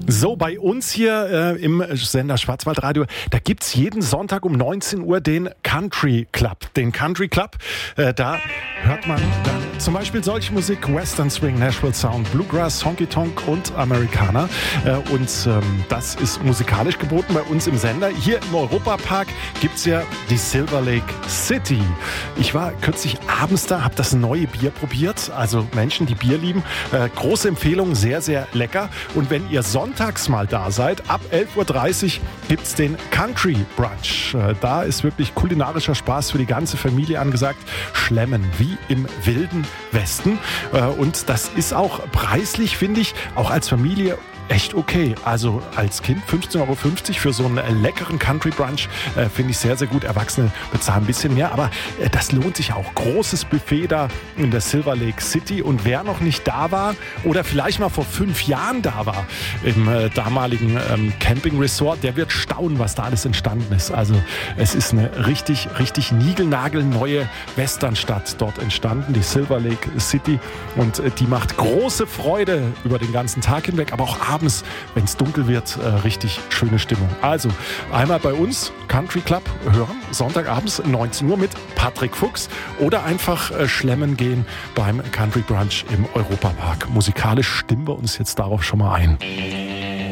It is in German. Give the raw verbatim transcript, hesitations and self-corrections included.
So, bei uns hier äh, im Sender Schwarzwaldradio, da gibt's jeden Sonntag um neunzehn Uhr den Country Club. Den Country Club, äh, da hört man dann zum Beispiel solche Musik: Western Swing, Nashville Sound, Bluegrass, Honky Tonk und Americana. Äh, und ähm, das ist musikalisch geboten bei uns im Sender. Hier im Europapark gibt's ja die Silver Lake City. Ich war kürzlich abends da, habe das neue Bier probiert. Also Menschen, die Bier lieben, äh, große Empfehlung, sehr, sehr lecker. Und wenn ihr Sonntag Sonntags mal da seid, ab elf Uhr dreißig gibt's den Country Brunch. Da ist wirklich kulinarischer Spaß für die ganze Familie angesagt. Schlemmen wie im Wilden Westen. Und das ist auch preislich, finde ich, auch als Familie echt okay. Also als Kind fünfzehn Euro fünfzig für so einen leckeren Country Brunch äh, finde ich sehr, sehr gut. Erwachsene bezahlen ein bisschen mehr, aber äh, das lohnt sich auch. Großes Buffet da in der Silver Lake City. Und wer noch nicht da war oder vielleicht mal vor fünf Jahren da war im äh, damaligen ähm, Camping Resort, der wird staunen, was da alles entstanden ist. Also es ist eine richtig, richtig niegelnagelneue Westernstadt dort entstanden, die Silver Lake City. Und äh, die macht große Freude über den ganzen Tag hinweg, aber auch abends, wenn es dunkel wird, äh, richtig schöne Stimmung. Also einmal bei uns Country Club hören, Sonntagabends neunzehn Uhr mit Patrick Fuchs oder einfach äh, schlemmen gehen beim Country Brunch im Europapark. Musikalisch stimmen wir uns jetzt darauf schon mal ein.